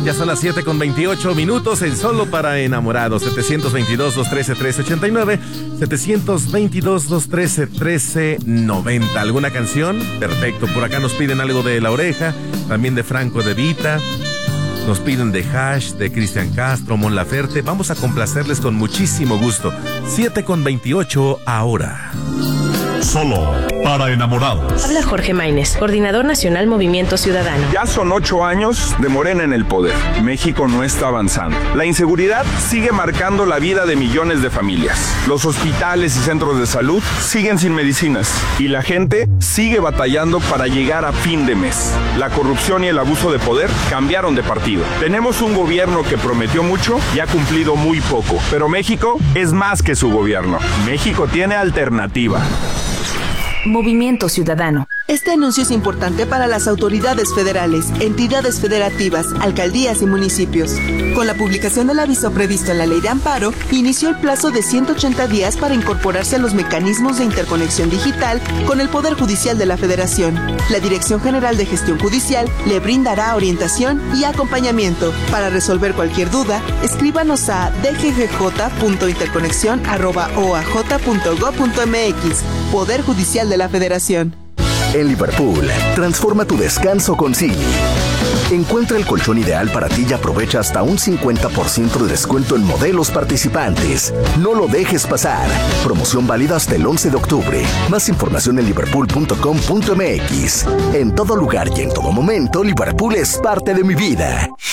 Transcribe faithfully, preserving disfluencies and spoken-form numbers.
Ya son las siete con veintiocho minutos en Solo para Enamorados. setecientos veintidós, doscientos trece, trece ochenta y nueve. setecientos veintidós, doscientos trece, trece noventa. ¿Alguna canción? Perfecto. Por acá nos piden algo de La Oreja, también de Franco de Vita. Nos piden de Hash, de Cristian Castro, Mon Laferte. Vamos a complacerles con muchísimo gusto. siete con veintiocho ahora. Solo para enamorados. Habla Jorge Maínez, coordinador nacional Movimiento Ciudadano. Ya son ocho años de Morena en el poder. México no está avanzando. La inseguridad sigue marcando la vida de millones de familias. Los hospitales y centros de salud siguen sin medicinas. Y la gente sigue batallando para llegar a fin de mes. La corrupción y el abuso de poder cambiaron de partido. Tenemos un gobierno que prometió mucho y ha cumplido muy poco. Pero México es más que su gobierno. México tiene alternativa. Movimiento Ciudadano. Este anuncio es importante para las autoridades federales, entidades federativas, alcaldías y municipios. Con la publicación del aviso previsto en la Ley de Amparo, inició el plazo de ciento ochenta días para incorporarse a los mecanismos de interconexión digital con el Poder Judicial de la Federación. La Dirección General de Gestión Judicial le brindará orientación y acompañamiento. Para resolver cualquier duda, escríbanos a d g g j punto interconexión arroba o a j punto gob punto m x. Poder Judicial de la Federación. En Liverpool, transforma tu descanso con Silly. Encuentra el colchón ideal para ti y aprovecha hasta un cincuenta por ciento de descuento en modelos participantes. No lo dejes pasar. Promoción válida hasta el once de octubre. Más información en liverpool punto com punto m x. En todo lugar y en todo momento, Liverpool es parte de mi vida.